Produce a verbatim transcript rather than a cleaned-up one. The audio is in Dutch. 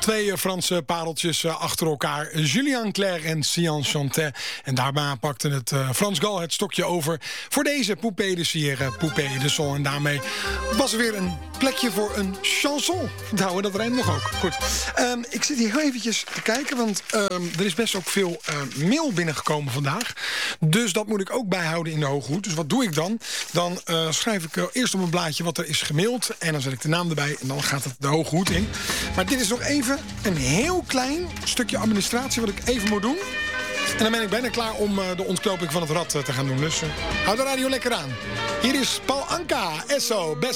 Twee Franse pareltjes uh, achter elkaar. Julien Clerc en Sian Chantet. En daarna pakte het uh, Frans Gal het stokje over voor deze Poupée de Cire, Poupée de Son. En daarmee was er weer een plekje voor een chanson. Nou, dat rijmt nog ook. Goed. Um, ik zit hier heel eventjes te kijken, want um, er is best ook veel uh, mail binnengekomen vandaag. Dus dat moet ik ook bijhouden in de Hoge Hoed. Dus wat doe ik dan? Dan uh, schrijf ik uh, eerst op een blaadje wat er is gemaild. En dan zet ik de naam erbij en dan gaat het de Hoge Hoed in. Maar dit is nog even een heel klein stukje administratie wat ik even moet doen. En dan ben ik bijna klaar om uh, de ontknoping van het rad uh, te gaan doen. Dus uh, hou de radio lekker aan. Hier is Paul Anka, Esso, best.